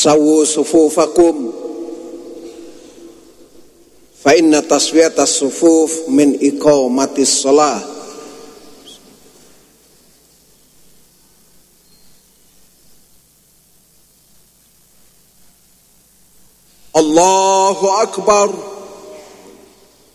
sawu sufufakum fa inna taswiyatas sufuf min iqamatis shalah. Allahu akbar.